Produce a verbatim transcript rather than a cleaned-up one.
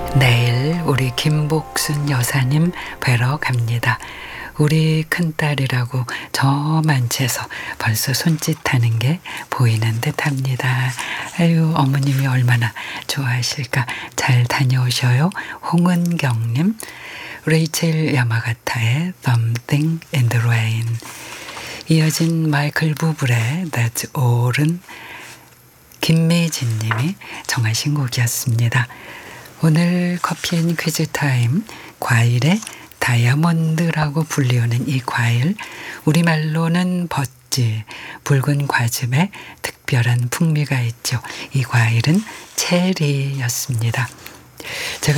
내일 우리 김복순 여사님 뵈러 갑니다. 우리 큰딸이라고 저 만치에서 벌써 손짓하는 게 보이는 듯합니다. 아유, 어머님이 얼마나 좋아하실까. 잘 다녀오셔요. 홍은경님. 레이첼 야마가타의 Something in the Rain. 이어진 마이클 부블의 That's All은 김미진 님이 정하신 곡이었습니다. 오늘 커피앤 퀴즈 타임, 과일의 다이아몬드라고 불리우는 이 과일, 우리말로는 버찌, 붉은 과즙에 특별한 풍미가 있죠. 이 과일은 체리였습니다. 제가